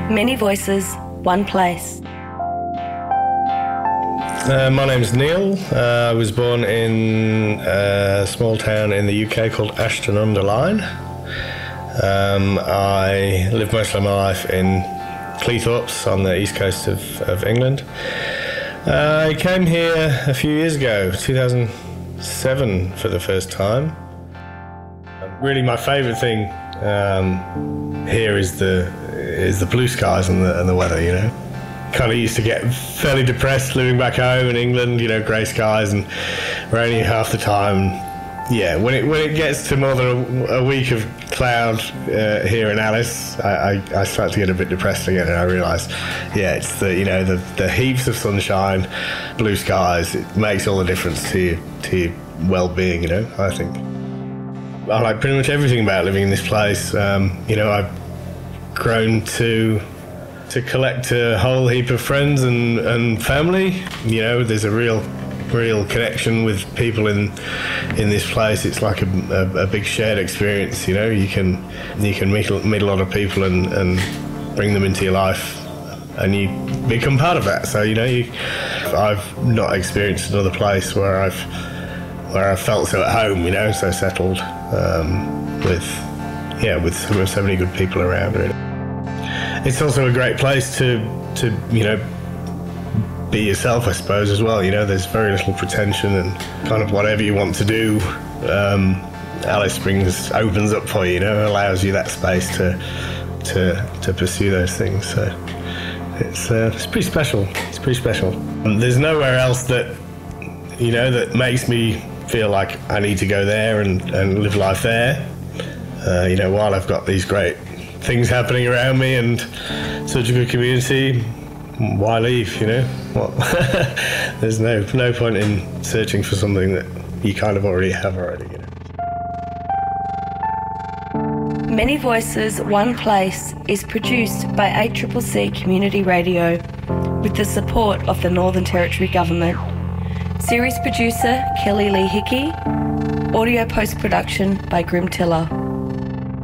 Many voices, one place. My name's Neil. I was born in a small town in the UK called Ashton-under-Lyne. I lived most of my life in Cleethorpes on the east coast of England. I came here a few years ago, 2007 for the first time. Really my favourite thing here is the blue skies and the weather, you know. Kind of used to get fairly depressed living back home in England, you know, grey skies and raining half the time. Yeah, when it gets to more than a week of cloud here in Alice, I start to get a bit depressed again, and I realise, yeah, it's the heaps of sunshine, blue skies. It makes all the difference to your well-being, you know. I think I like pretty much everything about living in this place. You know, I've grown to collect a whole heap of friends and family. You know, there's a real connection with people in this place. It's like a big shared experience. You know, you can meet a lot of people and bring them into your life, and you become part of that. So you know, I've not experienced another place where I've felt so at home. You know, so settled with so many good people around. Really. It's also a great place to you know, be yourself, I suppose, as well. You know, there's very little pretension, and kind of whatever you want to do, Alice Springs opens up for you. You know, allows you that space to pursue those things. So it's pretty special. It's pretty special. And there's nowhere else that, you know, that makes me feel like I need to go there and live life there. You know, while I've got these great things happening around me and such a good community, why leave, you know? What? There's no point in searching for something that you kind of already have already, you know. Many Voices, One Place is produced by ACCC Community Radio with the support of the Northern Territory Government. Series producer Kelly Lee Hickey. Audio post-production by Grim Tiller.